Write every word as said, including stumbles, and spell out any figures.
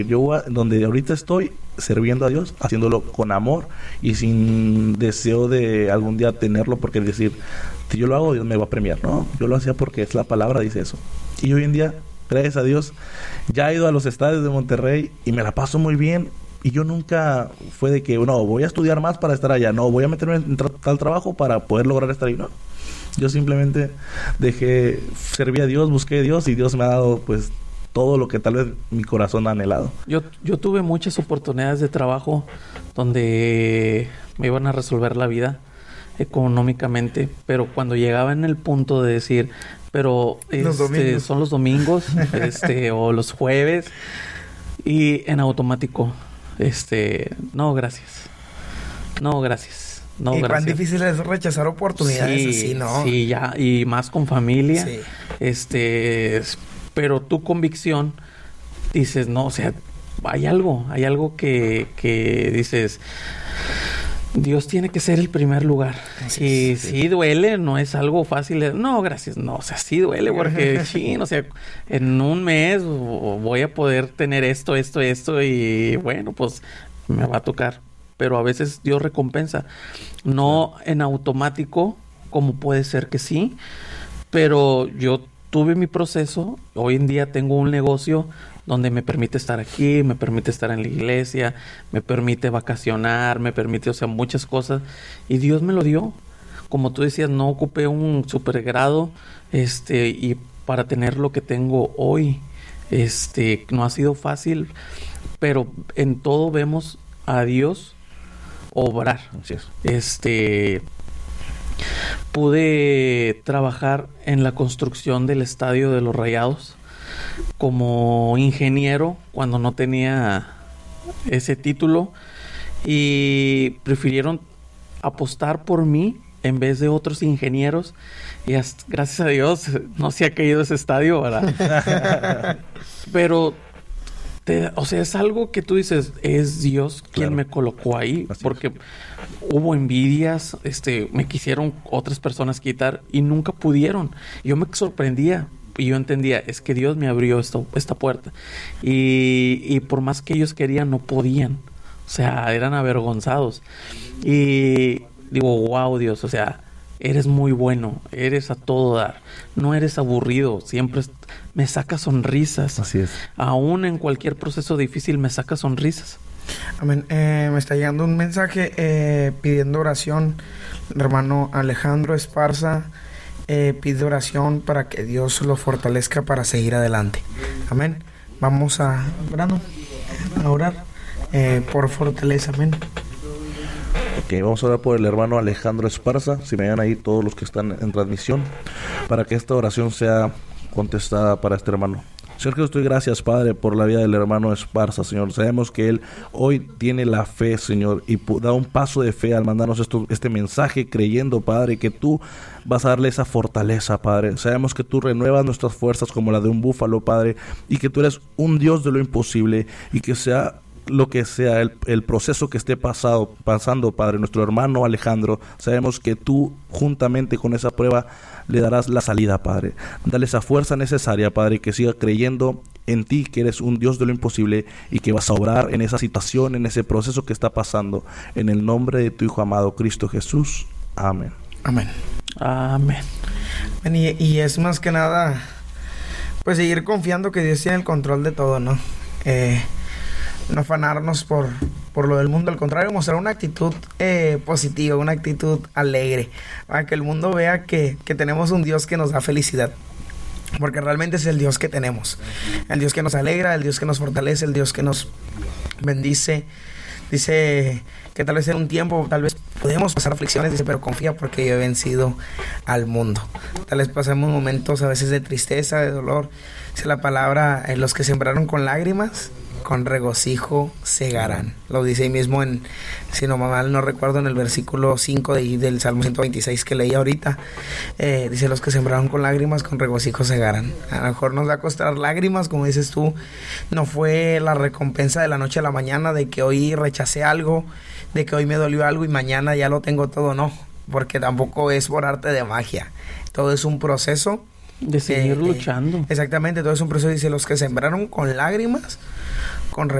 Yo donde ahorita estoy sirviendo a Dios, haciéndolo con amor y sin deseo de algún día tenerlo, porque decir, si yo lo hago, Dios me va a premiar. No, yo lo hacía porque es la palabra, dice eso. Y hoy en día, gracias a Dios, ya he ido a los estadios de Monterrey y me la paso muy bien. Y yo nunca fue de que, no, voy a estudiar más para estar allá. No, voy a meterme en tra- tal trabajo para poder lograr estar ahí. No, yo simplemente dejé, serví a Dios, busqué a Dios y Dios me ha dado, pues, todo lo que tal vez mi corazón ha anhelado. Yo, yo tuve muchas oportunidades de trabajo donde me iban a resolver la vida económicamente, pero cuando llegaba en el punto de decir, pero Los este, son los domingos, este, o los jueves, y en automático, este, no, gracias. No, gracias. No, y gracias. cuán difícil es rechazar oportunidades Sí, así, ¿no? sí, ya, y más con familia. Sí. Este, pero tu convicción dices, no, o sea, hay algo, hay algo que, que dices, Dios tiene que ser el primer lugar. Así Y es, sí. sí duele, no es algo fácil. de, No, gracias, no, o sea, sí duele porque, sí, o sea, en un mes voy a poder tener esto, esto, esto y bueno, pues me va a tocar. Pero a veces Dios recompensa. No en automático, como puede ser que sí, pero yo tuve mi proceso. Hoy en día tengo un negocio donde me permite estar aquí, me permite estar en la iglesia, me permite vacacionar, me permite, o sea, muchas cosas. Y Dios me lo dio. Como tú decías, no ocupé un supergrado, este, y para tener lo que tengo hoy, este, no ha sido fácil, pero en todo vemos a Dios obrar. Así es. Este, pude trabajar en la construcción del estadio de los Rayados como ingeniero cuando no tenía ese título y prefirieron apostar por mí en vez de otros ingenieros y hasta, gracias a Dios no se ha caído ese estadio, ¿verdad? Pero Te, o sea, es algo que tú dices, es Dios quien Claro. me colocó ahí, Así porque es. hubo envidias, este, me quisieron otras personas quitar y nunca pudieron. Yo me sorprendía y yo entendía, es que Dios me abrió esto, esta puerta. Y, y por más que ellos querían, no podían. O sea, eran avergonzados. Y digo, wow, Dios, o sea, eres muy bueno, eres a todo dar, no eres aburrido, siempre me saca sonrisas. Así es. Aún en cualquier proceso difícil me saca sonrisas. Amén. Eh, me está llegando un mensaje eh, pidiendo oración. El hermano Alejandro Esparza eh, pide oración para que Dios lo fortalezca para seguir adelante. Amén. Vamos a, Brandon, a orar eh, por fortaleza. Amén. Ok, vamos a orar por el hermano Alejandro Esparza, si me ven ahí todos los que están en transmisión, para que esta oración sea contestada para este hermano. Señor Jesús, te doy gracias, Padre, por la vida del hermano Esparza, Señor. Sabemos que él hoy tiene la fe, Señor, y da un paso de fe al mandarnos esto, este mensaje, creyendo, Padre, que tú vas a darle esa fortaleza, Padre. Sabemos que tú renuevas nuestras fuerzas como la de un búfalo, Padre, y que tú eres un Dios de lo imposible, y que sea lo que sea el, el proceso que esté pasado, pasando, Padre, nuestro hermano Alejandro, sabemos que tú juntamente con esa prueba le darás la salida, Padre. Dale esa fuerza necesaria, Padre, que siga creyendo en ti, que eres un Dios de lo imposible y que vas a obrar en esa situación, en ese proceso que está pasando, en el nombre de tu Hijo amado Cristo Jesús. Amén. Amén. Amén. Y, y es más que nada, pues seguir confiando que Dios tiene el control de todo, ¿no? Eh... No afanarnos por, por lo del mundo, al contrario, mostrar una actitud eh, positiva, una actitud alegre, para que el mundo vea que, que tenemos un Dios que nos da felicidad, porque realmente es el Dios que tenemos, el Dios que nos alegra, el Dios que nos fortalece, el Dios que nos bendice. Dice que tal vez en un tiempo, tal vez podemos pasar aflicciones, dice, pero confía porque yo he vencido al mundo. Tal vez pasemos momentos a veces de tristeza, de dolor. Dice la palabra, eh, los que sembraron con lágrimas, con regocijo segarán. Lo dice ahí mismo en, si no mal no recuerdo, en el versículo cinco de, del Salmo ciento veintiséis que leí ahorita. Eh, dice, los que sembraron con lágrimas, con regocijo segarán. A lo mejor nos va a costar lágrimas, como dices tú. No fue la recompensa de la noche a la mañana, de que hoy rechacé algo, de que hoy me dolió algo y mañana ya lo tengo todo, no. Porque tampoco es por arte de magia. Todo es un proceso. De seguir eh, luchando. Eh, exactamente, todo es un proceso. Dice, los que sembraron con lágrimas, con